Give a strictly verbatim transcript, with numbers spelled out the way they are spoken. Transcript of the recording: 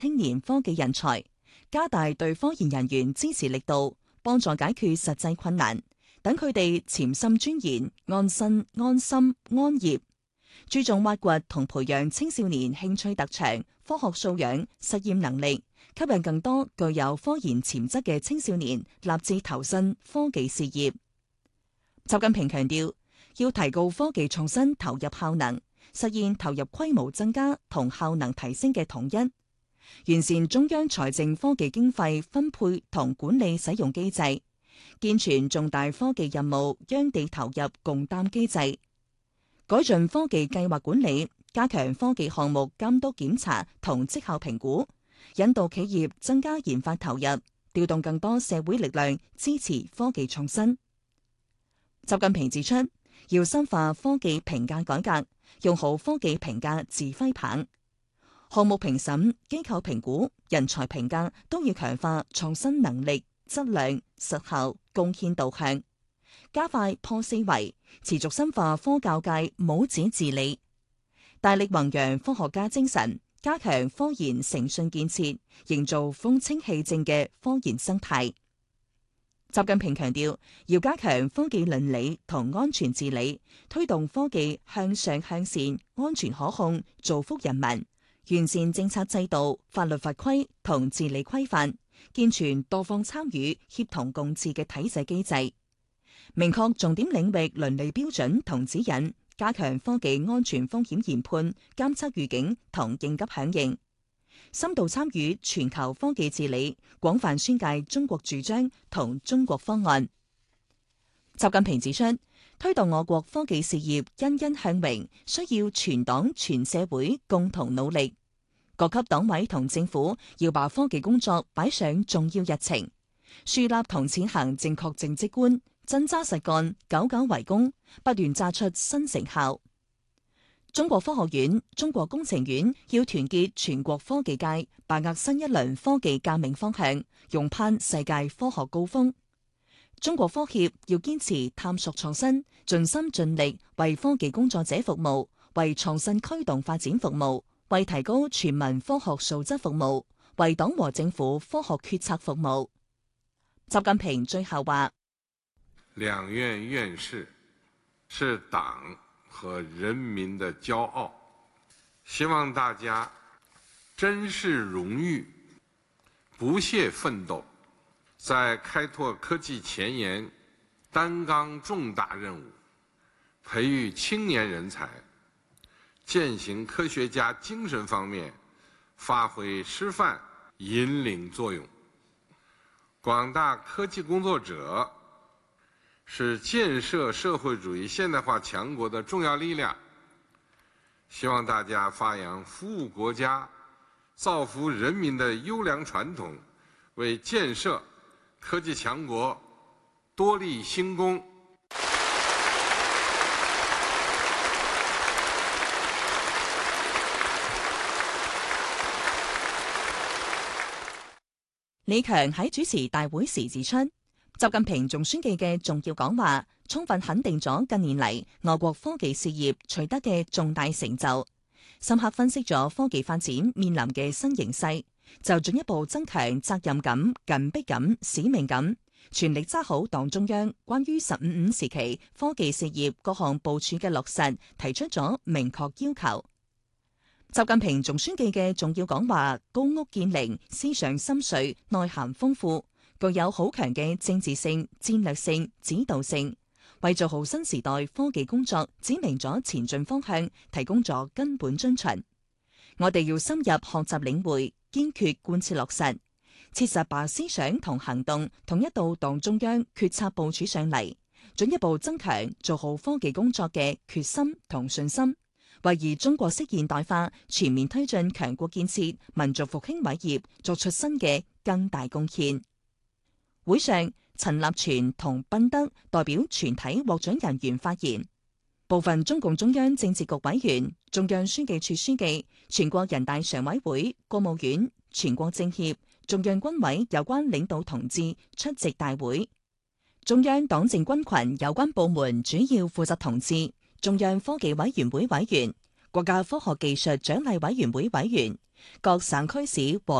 青年科技人才，加大對科研人員支持力度，幫助解決實際困難，等佢哋潛心鑽研、安身、安心、安業。注重挖掘同培養青少年興趣特長、科學素養、實驗能力，吸引更多具有科研潛質嘅青少年立志投身科技事業。習近平強調，要提高科技創新投入效能，實現投入規模增加同效能提升嘅統一，完善中央財政科技經費分配同管理使用機制，健全重大科技任務央地投入共擔機制。改進科技計劃管理，加強科技項目監督檢查同績效評估，引導企業增加研發投入，調動更多社會力量支持科技創新。習近平指出，要深化科技評價改革，用好科技評價指揮棒，項目評審、機構評估、人才評價都要強化創新能力、質量、實效、貢獻導向。加快破四維，持續深化科教界母子治理，大力弘揚科學家精神，加強科研誠信建設，營造風清氣正嘅科研生態。習近平強調，要加強科技倫理同安全治理，推動科技向上向善、安全可控，造福人民，完善政策制度、法律法規同治理規範，健全多方參與、協同共治嘅體制機制。明確重點領域倫理標準同指引，加強科技安全風險研判、監測預警同應急響應，深度參與全球科技治理，廣泛宣介中國主張同中國方案。習近平指出，推動我國科技事業欣欣向榮，需要全黨全社會共同努力。各級黨委同政府要把科技工作擺上重要日程，樹立同踐行正確政績觀，真揸實幹，久久為功，不斷榨出新成效。中國科學院、中國工程院要團結全國科技界，把握新一輪科技革命方向，勇攀世界科學高峰。中國科協要堅持探索創新，盡心盡力為科技工作者服務，為創新驅動發展服務，為提高全民科學素質服務，為黨和政府科學決策服務。習近平最後話： 兩院院士是黨和人民的驕傲，希望大家珍視榮譽，不懈奮鬥，在開拓科技前沿擔綱重大任務，培育青年人才，踐行科學家精神方面發揮示範引領作用。廣大科技工作者是建設社會主義現代化強國的重要力量，希望大家發揚服務國家、造福人民的優良傳統，為建設科技強國多立新功。 李強喺主持大會時指出，習近平總書記嘅重要講話，充分肯定咗近年嚟我國科技事業取得嘅重大成就，深刻分析咗科技發展面臨嘅新形勢，就進一步增強責任感、緊迫感、使命感，全力揸好黨中央關於十五五時期科技事業各項部署嘅落實，提出咗明確要求。習近平總書記嘅重要講話，高屋建瓴，思想深邃，內涵豐富，具有好強嘅政治性、戰略性、指導性，為做好新時代科技工作指明咗前進方向，提供咗根本遵循。我哋要深入學習領會，堅決貫徹落實，切實把思想同行動統一到黨中央決策部署上嚟，進一步增強做好科技工作嘅決心同信心，為以中國式現代化全面推進強國建設、民族復興偉業作出新嘅更大貢獻。會上，陳立全同賓德代表全體獲獎人員發言，部分中共中央政治局委員、中央書記處書記、全國人大常委會、國務院、全國政協、中央軍委有關領導同志出席大會，中央黨政軍群有關部門主要負責同志、中央科技委員會委員、 國家科學技術獎勵委員會委員、各省區市和